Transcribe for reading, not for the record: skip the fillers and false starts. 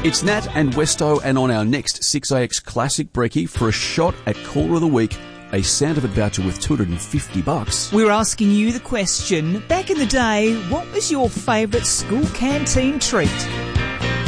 It's Nat and Westo, and on our next 6AX Classic Brekkie for a shot at Caller of the Week, a Sandovid voucher worth $250. We're asking you the question, back in the day, what was your favourite school canteen treat?